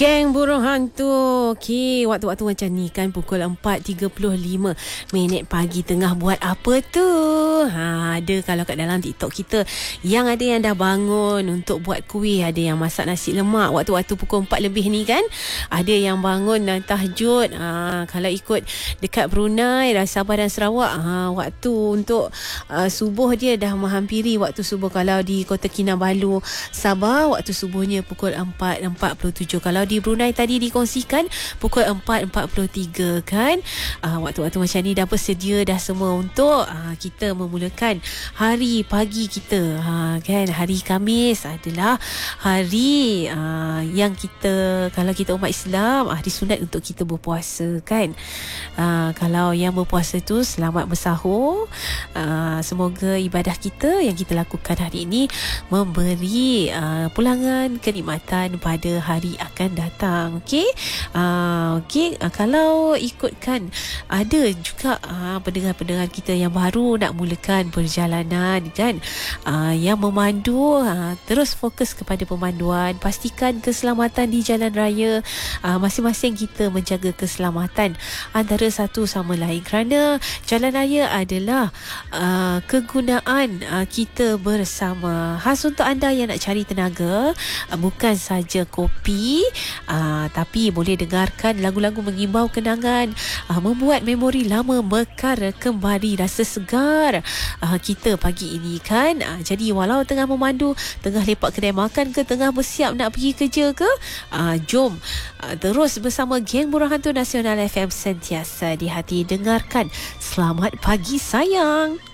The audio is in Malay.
Geng Burung Hantu. Okey, waktu-waktu macam ni kan pukul 4.35 minit pagi tengah buat apa tu? Ada kalau kat dalam TikTok kita yang ada yang dah bangun untuk buat kuih, ada yang masak nasi lemak waktu-waktu pukul 4 lebih ni kan. Ada yang bangun dan tahajud. Kalau ikut dekat Brunei, Sabah dan Sarawak, waktu untuk subuh dia dah menghampiri waktu subuh. Kalau di Kota Kinabalu, Sabah, waktu subuhnya pukul 4.47. Kalau di Brunei tadi dikongsikan pukul 4.43 kan. Waktu-waktu macam ni dah bersedia dah semua untuk kita memulakan hari pagi kita. Kan hari Khamis adalah hari yang kita, kalau kita umat Islam, hari sunat untuk kita berpuasa kan. Kalau yang berpuasa tu selamat bersahur. Semoga ibadah kita yang kita lakukan hari ini memberi pulangan kenikmatan pada hari akan datang. Okey. Kalau ikutkan, ada juga pendengar-pendengar kita yang baru nak mulakan perjalanan kan, yang memandu, terus fokus kepada pemanduan, pastikan keselamatan di jalan raya. Masing-masing kita menjaga keselamatan antara satu sama lain, kerana jalan raya adalah kegunaan kita bersama. Khas untuk anda yang nak cari tenaga, bukan saja kopi, tapi boleh dengarkan lagu-lagu mengimbau kenangan, membuat memori lama mekar kembali, rasa segar kita pagi ini kan. Jadi walau tengah memandu, tengah lepak kedai makan ke, tengah bersiap nak pergi kerja ke, jom terus bersama Geng Burung Hantu Nasional FM, sentiasa di hati. Dengarkan Selamat Pagi Sayang.